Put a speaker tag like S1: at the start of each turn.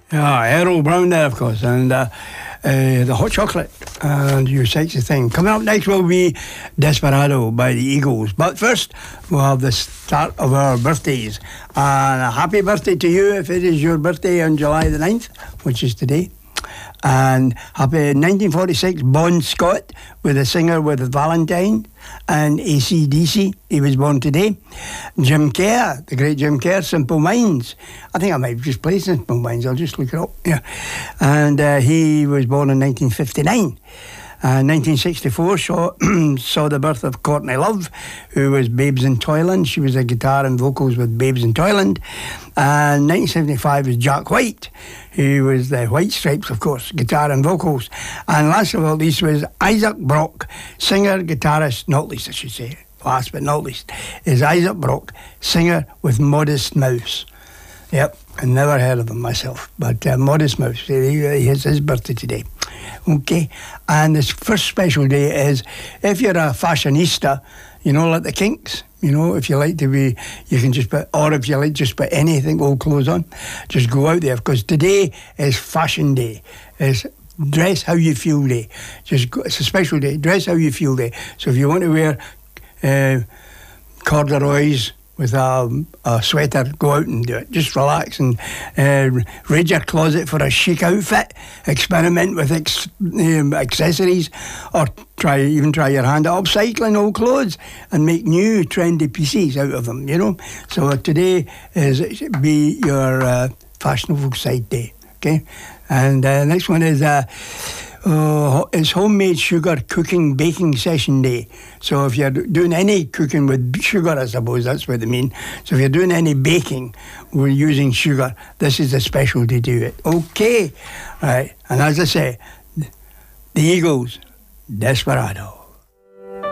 S1: Yeah, Errol Brown there, of course, and the hot chocolate and your sexy thing. Coming up next will be Desperado by the Eagles. But first, we'll have the start of our birthdays. And a happy birthday to you if it is your birthday on July the 9th, which is today. And happy 1946 Bon Scott, with a singer with Valentine and AC/DC. He was born today. Jim Kerr, the great Jim Kerr, Simple Minds. I think I might just play Simple Minds. I'll just look it up. Yeah, and he was born in 1959. 1964 saw the birth of Courtney Love, who was Babes in Toyland. She was a guitar and vocals with Babes in Toyland. And 1975 was Jack White, who was the White Stripes, of course, guitar and vocals. And last but not least was Isaac Brock, singer, guitarist, not least I should say, last but not least, is Isaac Brock, singer with Modest Mouse. Yep, I never heard of him myself, but Modest Mouse, he has his birthday today. Okay, and this first special day is if you're a fashionista, you know, like the Kinks, you know, if you like to be, you can just put, or if you like just put anything, old clothes on, just go out there, because today is fashion day. It's dress how you feel day. It's a special day, dress how you feel day. So if you want to wear corduroys with a sweater, go out and do it. Just relax and raid your closet for a chic outfit. Experiment with accessories, or try your hand at upcycling old clothes and make new trendy pieces out of them, you know. So today be your fashionable side day, okay? And next one is it's homemade sugar cooking baking session day. So if you're doing any cooking with sugar, I suppose that's what they mean. So if you're doing any baking, we're using sugar. This is a special day to do it. Okay, right. And as I say, the Eagles, Desperado.